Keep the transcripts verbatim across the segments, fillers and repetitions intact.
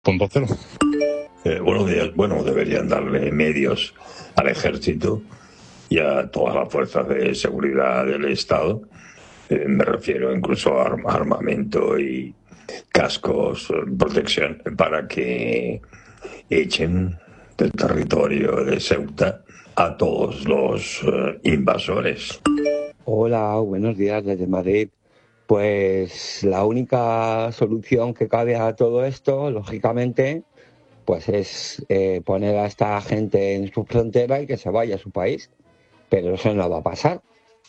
Punto cero. Eh, buenos días. Bueno, deberían darle medios al ejército y a todas las fuerzas de seguridad del Estado. Eh, me refiero incluso a arm- armamento y cascos, eh, protección, para que echen del territorio de Ceuta a todos los eh, invasores. Hola, buenos días desde Madrid. Pues la única solución que cabe a todo esto, lógicamente, pues es eh, poner a esta gente en su frontera y que se vaya a su país. Pero eso no va a pasar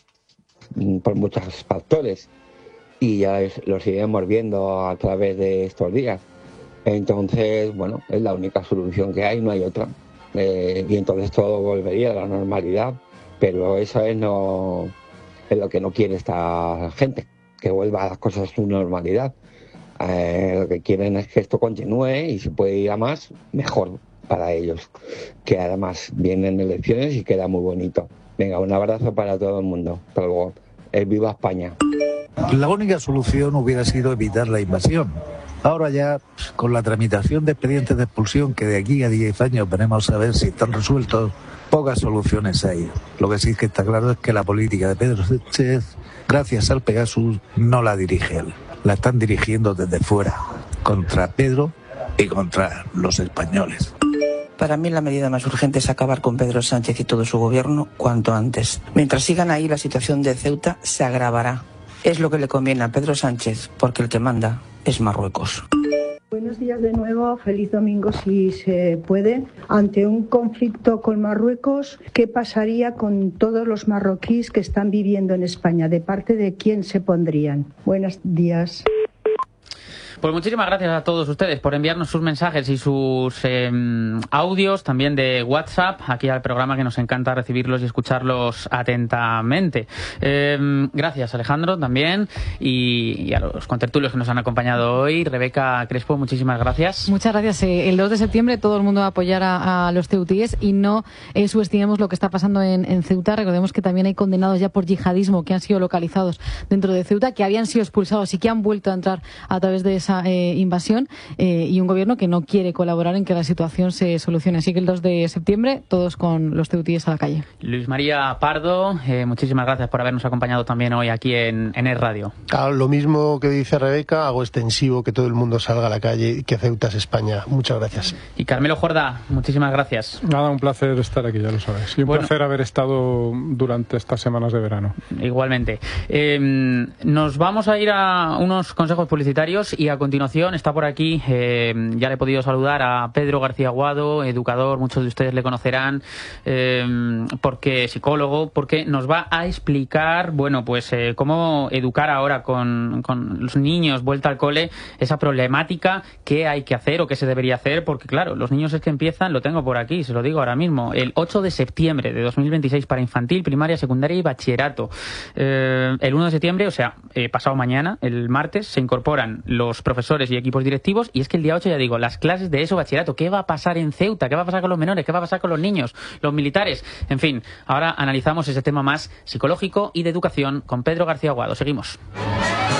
mm, por muchos factores y ya es- los iremos viendo a través de estos días. Entonces, bueno, es la única solución que hay, no hay otra. Eh, y entonces todo volvería a la normalidad, pero eso es, no, es lo que no quiere esta gente, que vuelva a las cosas a su normalidad. Eh, lo que quieren es que esto continúe y si puede ir a más, mejor para ellos. Que además vienen elecciones y queda muy bonito. Venga, un abrazo para todo el mundo. Hasta luego. Eh, ¡Viva España! La única solución hubiera sido evitar la invasión. Ahora ya, con la tramitación de expedientes de expulsión, que de aquí a diez años veremos a ver si están resueltos, pocas soluciones hay. Lo que sí que está claro es que la política de Pedro Sánchez, gracias al Pegasus, no la dirige él. La están dirigiendo desde fuera, contra Pedro y contra los españoles. Para mí la medida más urgente es acabar con Pedro Sánchez y todo su gobierno cuanto antes. Mientras sigan ahí, la situación de Ceuta se agravará. Es lo que le conviene a Pedro Sánchez, porque el que manda es Marruecos. Buenos días de nuevo, feliz domingo si se puede. Ante un conflicto con Marruecos, ¿qué pasaría con todos los marroquíes que están viviendo en España? ¿De parte de quién se pondrían? Buenos días. Pues muchísimas gracias a todos ustedes por enviarnos sus mensajes y sus eh, audios también de WhatsApp aquí al programa, que nos encanta recibirlos y escucharlos atentamente. Eh, gracias Alejandro también y, y a los contertulios que nos han acompañado hoy. Rebeca Crespo, muchísimas gracias. Muchas gracias. Eh, el dos de septiembre todo el mundo va a apoyar a, a los ceutíes y no eh, subestimemos lo que está pasando en, en Ceuta. Recordemos que también hay condenados ya por yihadismo que han sido localizados dentro de Ceuta, que habían sido expulsados y que han vuelto a entrar a través de esa Eh, invasión eh, y un gobierno que no quiere colaborar en que la situación se solucione. Así que el dos de septiembre todos con los ceutíes a la calle. Luis María Pardo, eh, muchísimas gracias por habernos acompañado también hoy aquí en, en Es Radio. Claro, lo mismo que dice Rebeca, hago extensivo que todo el mundo salga a la calle y que Ceuta es España. Muchas gracias. Y Carmelo Jorda, muchísimas gracias. Nada, un placer estar aquí, ya lo sabes. Y un Bueno, placer haber estado durante estas semanas de verano. Igualmente. Eh, nos vamos a ir a unos consejos publicitarios y a continuación está por aquí, eh, ya le he podido saludar a Pedro García Aguado, educador, muchos de ustedes le conocerán, eh, porque psicólogo, porque nos va a explicar, bueno, pues eh, cómo educar ahora con, con los niños vuelta al cole, esa problemática, qué hay que hacer o qué se debería hacer, porque claro, los niños es que empiezan, lo tengo por aquí, se lo digo ahora mismo, el ocho de septiembre de dos mil veintiséis para infantil, primaria, secundaria y bachillerato. Eh, el uno de septiembre, o sea, eh, pasado mañana, el martes, se incorporan los profesores y equipos directivos, y es que el día ocho, ya digo, las clases de eso, bachillerato. ¿Qué va a pasar en Ceuta? ¿Qué va a pasar con los menores? ¿Qué va a pasar con los niños? ¿Los militares? En fin, ahora analizamos ese tema más psicológico y de educación con Pedro García Aguado. Seguimos.